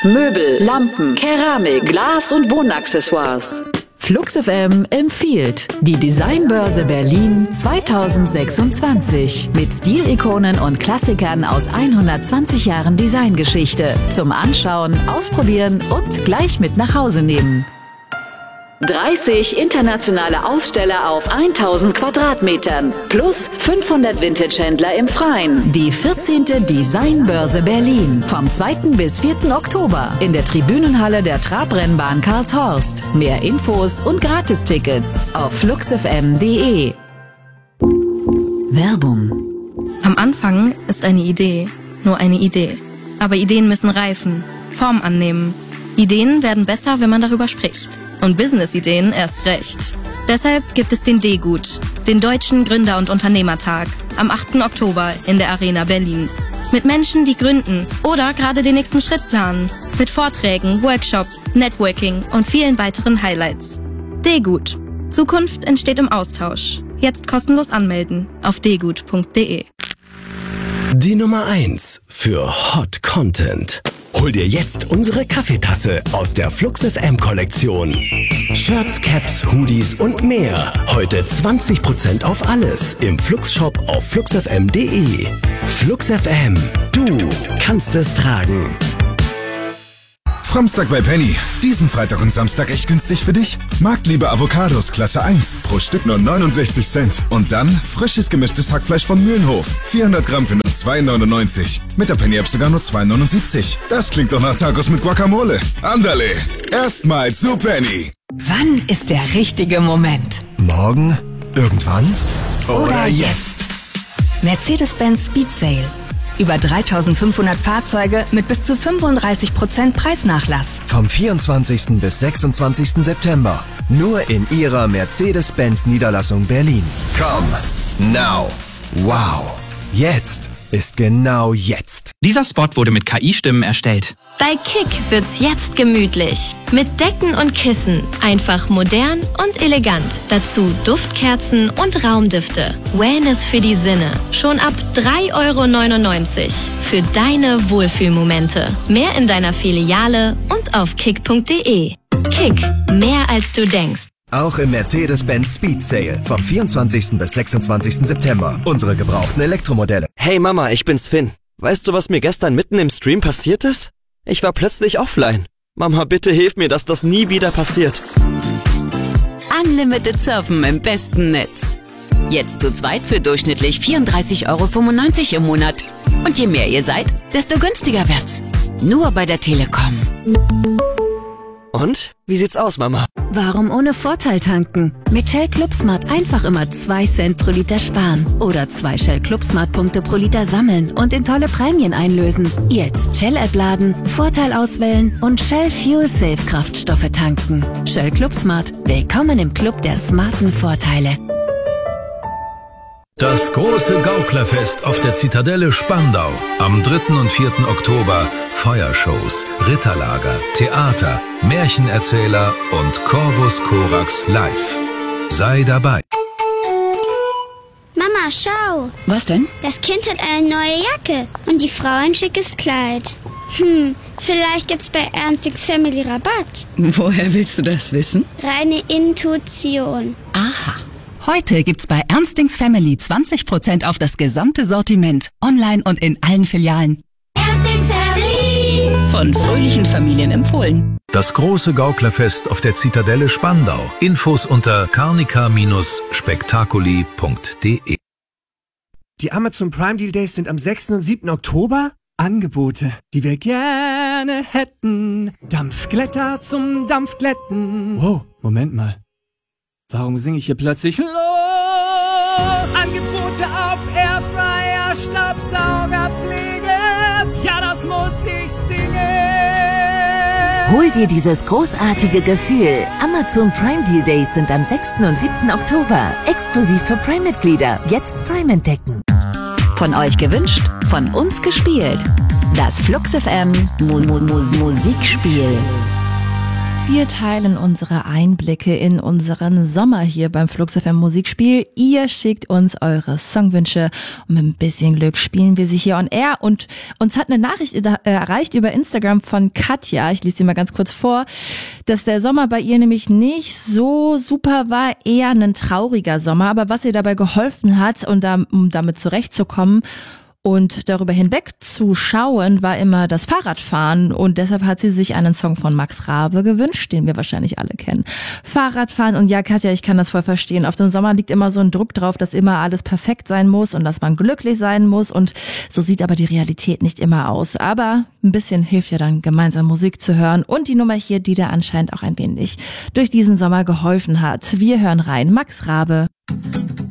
Möbel, Lampen, Keramik, Glas und Wohnaccessoires. Flux FM empfiehlt die Designbörse Berlin 2026 mit Stilikonen und Klassikern aus 120 Jahren Designgeschichte. Zum Anschauen, Ausprobieren und gleich mit nach Hause nehmen. 30 internationale Aussteller auf 1000 Quadratmetern plus 500 Vintage-Händler im Freien. Die 14. Designbörse Berlin vom 2. bis 4. Oktober in der Tribünenhalle der Trabrennbahn Karlshorst. Mehr Infos und Gratistickets auf fluxfm.de. Werbung. Am Anfang ist eine Idee nur eine Idee. Aber Ideen müssen reifen, Form annehmen. Ideen werden besser, wenn man darüber spricht. Und Business-Ideen erst recht. Deshalb gibt es den D-Gut, den Deutschen Gründer- und Unternehmertag, am 8. Oktober in der Arena Berlin. Mit Menschen, die gründen oder gerade den nächsten Schritt planen. Mit Vorträgen, Workshops, Networking und vielen weiteren Highlights. D-Gut. Zukunft entsteht im Austausch. Jetzt kostenlos anmelden auf dgut.de. Die Nummer 1 für Hot Content. Hol dir jetzt unsere Kaffeetasse aus der Flux FM Kollektion. Shirts, Caps, Hoodies und mehr. Heute 20% auf alles im Flux Shop auf fluxfm.de. Flux FM. Du kannst es tragen. Framstag bei Penny. Diesen Freitag und Samstag echt günstig für dich? Marktliebe Avocados Klasse 1. Pro Stück nur 69 Cent. Und dann frisches gemischtes Hackfleisch von Mühlenhof. 400 Gramm für nur 2,99. Mit der Penny-App sogar nur 2,79. Das klingt doch nach Tacos mit Guacamole. Andale. Erstmal zu Penny. Wann ist der richtige Moment? Morgen? Irgendwann? Oder jetzt? Mercedes-Benz Speed Sale. Über 3.500 Fahrzeuge mit bis zu 35% Preisnachlass. Vom 24. bis 26. September. Nur in Ihrer Mercedes-Benz Niederlassung Berlin. Come now. Wow. Jetzt ist genau jetzt. Dieser Spot wurde mit KI-Stimmen erstellt. Bei Kick wird's jetzt gemütlich. Mit Decken und Kissen. Einfach modern und elegant. Dazu Duftkerzen und Raumdüfte. Wellness für die Sinne. Schon ab 3,99 € für deine Wohlfühlmomente. Mehr in deiner Filiale und auf kick.de. Kick. Mehr als du denkst. Auch im Mercedes-Benz Speed Sale vom 24. bis 26. September. Unsere gebrauchten Elektromodelle. Hey Mama, ich bin's Finn. Weißt du, was mir gestern mitten im Stream passiert ist? Ich war plötzlich offline. Mama, bitte hilf mir, dass das nie wieder passiert. Unlimited Surfen im besten Netz. Jetzt zu zweit für durchschnittlich 34,95 € im Monat. Und je mehr ihr seid, desto günstiger wird's. Nur bei der Telekom. Und? Wie sieht's aus, Mama? Warum ohne Vorteil tanken? Mit Shell Club Smart einfach immer 2 Cent pro Liter sparen. Oder 2 Shell Club Smart Punkte pro Liter sammeln und in tolle Prämien einlösen. Jetzt Shell App laden, Vorteil auswählen und Shell Fuel Safe Kraftstoffe tanken. Shell Club Smart. Willkommen im Club der smarten Vorteile. Das große Gauklerfest auf der Zitadelle Spandau. Am 3. und 4. Oktober Feuershows, Ritterlager, Theater, Märchenerzähler und Corvus Corax live. Sei dabei. Mama, schau. Was denn? Das Kind hat eine neue Jacke und die Frau ein schickes Kleid. Vielleicht gibt's bei Ernstings Family Rabatt. Woher willst du das wissen? Reine Intuition. Aha. Heute gibt's bei Ernstings Family 20% auf das gesamte Sortiment. Online und in allen Filialen. Ernstings Family. Von fröhlichen Familien empfohlen. Das große Gauklerfest auf der Zitadelle Spandau. Infos unter carnica-spectaculi.de. Die Amazon Prime Deal Days sind am 6. und 7. Oktober. Angebote, die wir gerne hätten. Dampfglätter zum Dampfglätten. Wow, Moment mal. Warum singe ich hier plötzlich los? Angebote auf Airfryer, Staubsaugerpflege. Ja, das muss ich singen. Hol dir dieses großartige Gefühl. Amazon Prime Deal Days sind am 6. und 7. Oktober. Exklusiv für Prime-Mitglieder. Jetzt Prime entdecken. Von euch gewünscht, von uns gespielt. Das Flux FM Musikspiel. Wir teilen unsere Einblicke in unseren Sommer hier beim Flux FM Musikspiel. Ihr schickt uns eure Songwünsche und mit ein bisschen Glück spielen wir sie hier on air. Und uns hat eine Nachricht erreicht über Instagram von Katja. Ich lese sie mal ganz kurz vor, dass der Sommer bei ihr nämlich nicht so super war, eher ein trauriger Sommer. Aber was ihr dabei geholfen hat, um damit zurechtzukommen und darüber hinweg zu schauen, war immer das Fahrradfahren. Und deshalb hat sie sich einen Song von Max Rabe gewünscht, den wir wahrscheinlich alle kennen. Fahrradfahren. Und ja, Katja, ich kann das voll verstehen. Auf dem Sommer liegt immer so ein Druck drauf, dass immer alles perfekt sein muss und dass man glücklich sein muss. Und so sieht aber die Realität nicht immer aus. Aber ein bisschen hilft ja dann, gemeinsam Musik zu hören. Und die Nummer hier, die da anscheinend auch ein wenig durch diesen Sommer geholfen hat. Wir hören rein. Max Rabe.